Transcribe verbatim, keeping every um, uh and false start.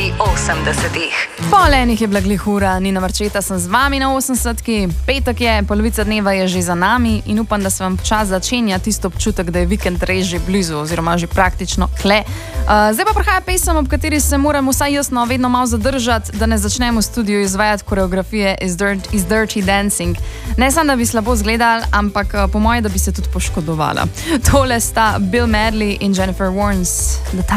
pri osemdesetih. Pol enih je bila glihura, Nina Marčeta sem z vami na osemdesetki, petek je, polovica dneva je že za nami in upam, da se vam počas začenja tisto občutek, da je vikend res že blizu oziroma že praktično kle. Uh, zdaj pa prihaja pesem, ob kateri se moram vsaj jaz no vedno malo zadržati, da ne začnemo v studiu izvajati koreografije iz, dirt, iz Dirty Dancing. Ne samo, da bi slabo izgledali, ampak uh, po moje, da bi se tudi poškodovala. Tole sta Bill Medley in Jennifer Warnes.